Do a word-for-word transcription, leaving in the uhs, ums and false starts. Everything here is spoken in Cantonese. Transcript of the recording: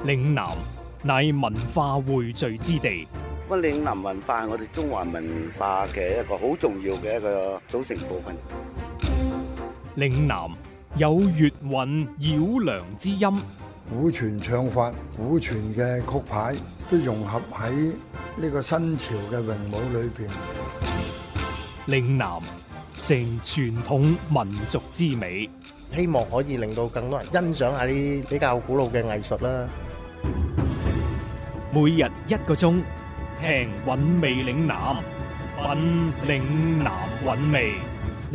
嶺南乃文化匯聚之地。 乜嶺南文化係我哋中華文化嘅一個好重要嘅一個組成部分。 嶺南有粵韻繞梁之音， 古傳唱法、古傳嘅曲牌都融合喺呢個新潮嘅詠舞裏邊。 嶺南成傳統民族之美， 希望可以令到更多人欣賞下啲比較古老嘅藝術啦。 每日一個鐘，聽韻味嶺南，品嶺南韻味。